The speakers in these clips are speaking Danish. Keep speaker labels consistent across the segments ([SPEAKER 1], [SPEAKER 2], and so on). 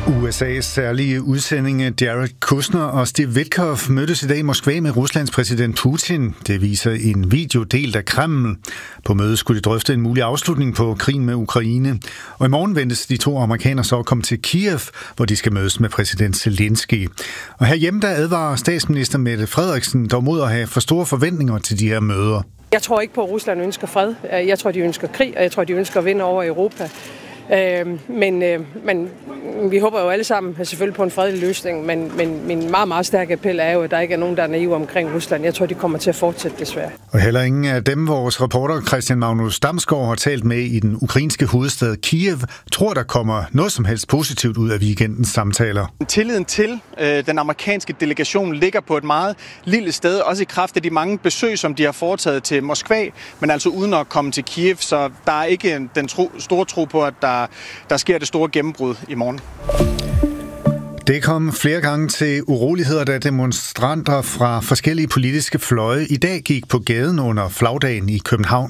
[SPEAKER 1] USA's særlige udsendinge Jared Kushner og Steve Witkoff mødtes i dag i Moskva med Ruslands præsident Putin. Det viser en video delt af Kreml. På mødet skulle de drøfte en mulig afslutning på krigen med Ukraine. Og i morgen ventes de to amerikanere så at komme til Kiev, hvor de skal mødes med præsident Zelensky. Og herhjemme der advarer statsminister Mette Frederiksen dog mod at have for store forventninger til de her møder.
[SPEAKER 2] Jeg tror ikke på, at Rusland ønsker fred. Jeg tror, de ønsker krig, og jeg tror, de ønsker at vinde over Europa. Men vi håber jo alle sammen selvfølgelig på en fredelig løsning, men min meget, meget stærke appel er jo, at der ikke er nogen, der er naive omkring Rusland. Jeg tror, de kommer til at fortsætte desværre.
[SPEAKER 1] Og heller ingen af dem, vores reporter Christian Magnus Damsgaard har talt med i den ukrainske hovedstad Kiev, tror, der kommer noget som helst positivt ud af weekendens samtaler.
[SPEAKER 3] Tilliden til den amerikanske delegation ligger på et meget lille sted, også i kraft af de mange besøg, som de har foretaget til Moskva, men altså uden at komme til Kiev, så der er ikke den store tro på, at der sker det store gennembrud i morgen.
[SPEAKER 1] Det kom flere gange til uroligheder, da demonstranter fra forskellige politiske fløje i dag gik på gaden under flagdagen i København.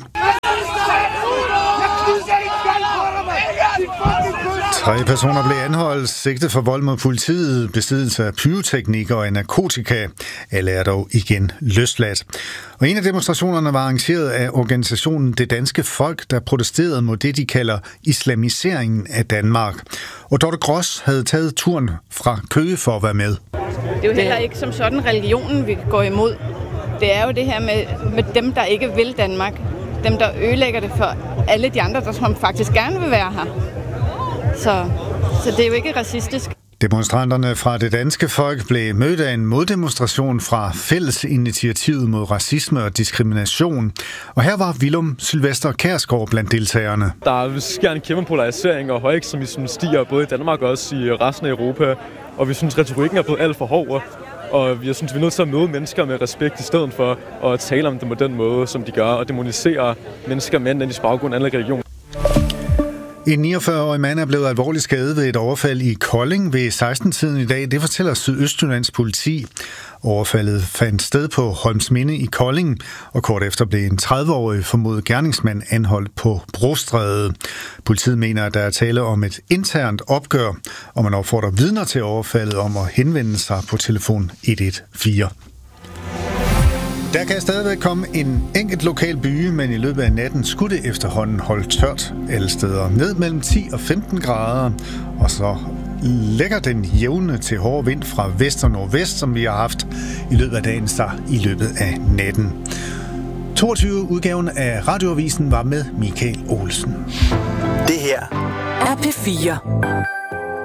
[SPEAKER 1] 3 personer blev anholdt, sigtet for vold mod politiet, besiddelse af pyroteknik og narkotika. Alle er dog igen løsladt. Og en af demonstrationerne var arrangeret af organisationen Det Danske Folk, der protesterede mod det, de kalder islamiseringen af Danmark. Og Dorte Gros havde taget turen fra Køge for at være med.
[SPEAKER 4] Det er jo heller ikke som sådan religionen, vi går imod. Det er jo det her med dem, der ikke vil Danmark. Dem, der ødelægger det for alle de andre, der faktisk gerne vil være her. Så det er jo ikke racistisk.
[SPEAKER 1] Demonstranterne fra Det Danske Folk blev mødt af en moddemonstration fra Fællesinitiativet mod racisme og diskrimination. Og her var Willum Sylvester Kjærsgaard blandt deltagerne.
[SPEAKER 5] Der sker en kæmpe polarisering, og højekstremismen stiger både i Danmark og også i resten af Europa. Og vi synes, retorikken er blevet alt for hård. Og jeg synes, vi er nødt til at møde mennesker med respekt i stedet for at tale om dem på den måde, som de gør, og demonisere mennesker med en etnisk baggrund af anden religion.
[SPEAKER 1] En 49-årig mand er blevet alvorligt skadet ved et overfald i Kolding ved 16-tiden i dag. Det fortæller Sydøstjyllands politi. Overfaldet fandt sted på Holmsminde i Kolding, og kort efter blev en 30-årig formodet gerningsmand anholdt på Brostræde. Politiet mener, at der er tale om et internt opgør, og man opfordrer vidner til overfaldet om at henvende sig på telefon 114. Der kan stadigvæk komme en enkelt lokal byge, men i løbet af natten skulle det efterhånden holde tørt alle steder. Ned mellem 10 og 15 grader, og så lægger den jævne til hård vind fra vest og nordvest, som vi har haft i løbet af dagen, så i løbet af natten. 22-udgaven af Radioavisen var med Michael Olsen.
[SPEAKER 6] Det her er P4.